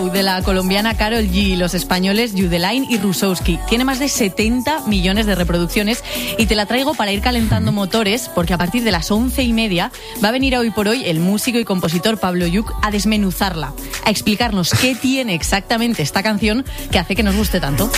You, de la colombiana Karol G, los españoles Yudelain y Rusowski. Tiene más de 70 millones de reproducciones y te la traigo para ir calentando motores, porque a partir de las 11:30 va a venir a Hoy por Hoy el músico y compositor Pablo Lluch a desmenuzarla, a explicarnos qué tiene exactamente esta canción que hace que nos guste tanto.